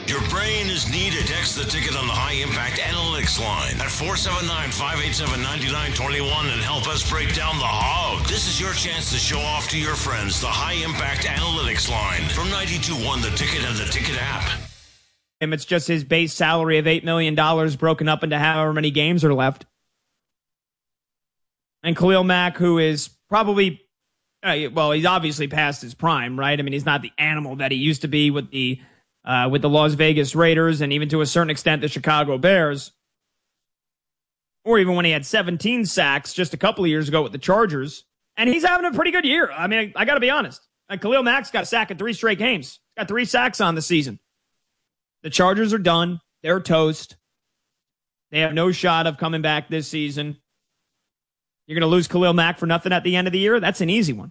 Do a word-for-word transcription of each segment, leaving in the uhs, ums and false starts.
Your brain is needed. Text the ticket on the High Impact Analytics line at four seven nine, five eight seven, nine nine two one and help us break down the hog. This is your chance to show off to your friends the High Impact Analytics line from ninety-two point one The Ticket and the Ticket app. It's just his base salary of eight million dollars broken up into however many games are left. And Khalil Mack, who is probably, uh, well, he's obviously past his prime, right? I mean, he's not the animal that he used to be with the uh, with the Las Vegas Raiders and even to a certain extent the Chicago Bears. Or even when he had seventeen sacks just a couple of years ago with the Chargers. And he's having a pretty good year. I mean, I, I got to be honest. Like, Khalil Mack's got a sack in three straight games. He's got three sacks on the season. The Chargers are done. They're toast. They have no shot of coming back this season. You're going to lose Khalil Mack for nothing at the end of the year? That's an easy one.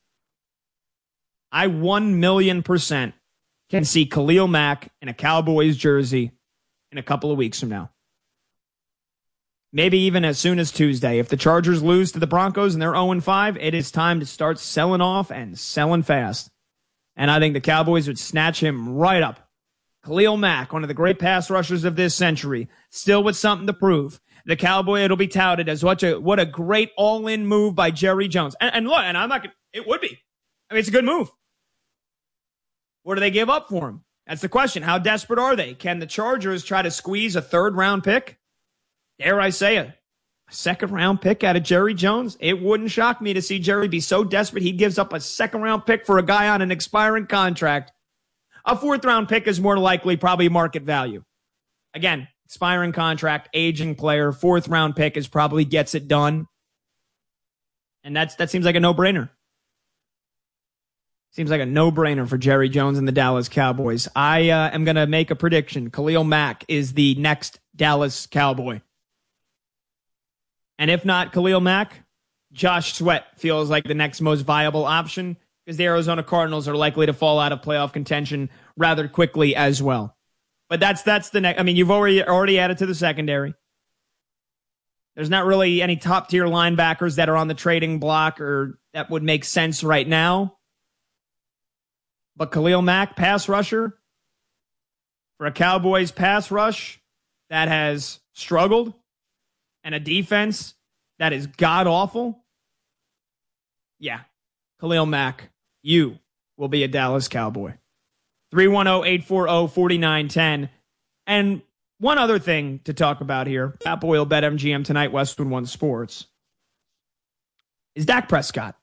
I one million percent can see Khalil Mack in a Cowboys jersey in a couple of weeks from now. Maybe even as soon as Tuesday. If the Chargers lose to the Broncos and they're oh and five, it is time to start selling off and selling fast. And I think the Cowboys would snatch him right up. Khalil Mack, one of the great pass rushers of this century, still with something to prove. The Cowboy, it'll be touted as what a, what a great all-in move by Jerry Jones. And, and look, and I'm not gonna, it would be. I mean, it's a good move. What do they give up for him? That's the question. How desperate are they? Can the Chargers try to squeeze a third-round pick? Dare I say it? A second-round pick out of Jerry Jones? It wouldn't shock me to see Jerry be so desperate he gives up a second-round pick for a guy on an expiring contract. A fourth-round pick is more likely probably market value. Again, expiring contract, aging player, fourth-round pick is probably gets it done. And that's that seems like a no-brainer. Seems like a no-brainer for Jerry Jones and the Dallas Cowboys. I uh, am going to make a prediction. Khalil Mack is the next Dallas Cowboy. And if not Khalil Mack, Josh Sweat feels like the next most viable option, because the Arizona Cardinals are likely to fall out of playoff contention rather quickly as well. But that's that's the next. I mean, you've already already added to the secondary. There's not really any top tier linebackers that are on the trading block or that would make sense right now. But Khalil Mack, pass rusher, for a Cowboys pass rush that has struggled and a defense that is god awful. Yeah, Khalil Mack, you will be a Dallas Cowboy. three one zero, eight four zero, four nine one zero. And one other thing to talk about here, Pat Boyle, BetMGM tonight, Westwood One Sports, is Dak Prescott.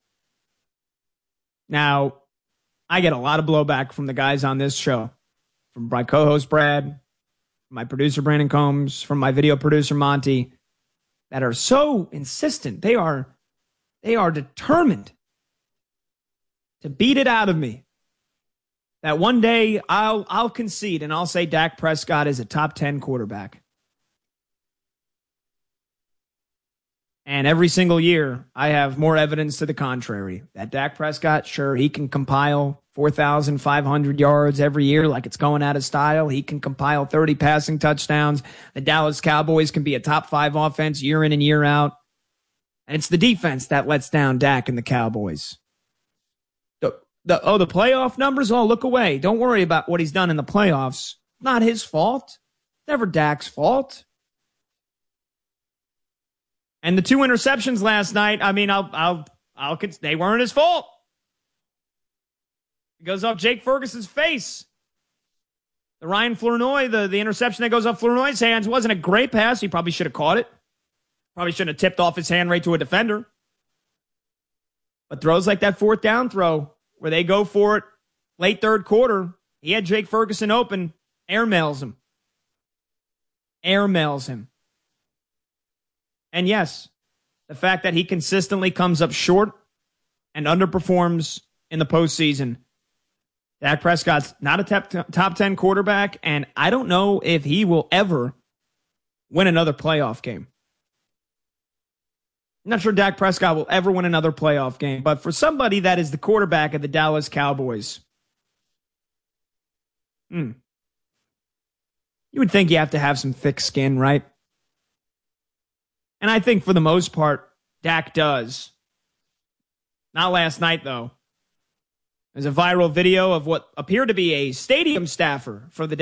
Now, I get a lot of blowback from the guys on this show, from my co-host Brad, from my producer Brandon Combs, from my video producer Monty, that are so insistent. They are, they are determined to beat it out of me that one day I'll I'll concede and I'll say Dak Prescott is a top ten quarterback. And every single year, I have more evidence to the contrary. That Dak Prescott, sure, he can compile four thousand five hundred yards every year like it's going out of style. He can compile thirty passing touchdowns. The Dallas Cowboys can be a top five offense year in and year out. And it's the defense that lets down Dak and the Cowboys. The, the, oh, the playoff numbers? Oh, look away. Don't worry about what he's done in the playoffs. Not his fault. Never Dak's fault. And the two interceptions last night, I mean, I'll, I'll, I'll, they weren't his fault. It goes off Jake Ferguson's face. The Ryan Flournoy, the, the interception that goes off Flournoy's hands wasn't a great pass. He probably should have caught it. Probably shouldn't have tipped off his hand right to a defender. But throws like that fourth down throw where they go for it late third quarter, he had Jake Ferguson open, airmails him. Airmails him. And yes, the fact that he consistently comes up short and underperforms in the postseason. Dak Prescott's not a top, top ten quarterback, and I don't know if he will ever win another playoff game. I'm not sure Dak Prescott will ever win another playoff game, but for somebody that is the quarterback of the Dallas Cowboys, hmm, you would think you have to have some thick skin, right? And I think for the most part, Dak does. Not last night, though. There's a viral video of what appeared to be a stadium staffer for the